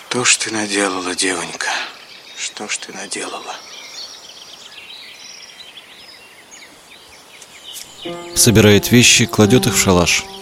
Что ж ты наделала, девонька? Что ж ты наделала? Собирает вещи, кладет их в шалаш.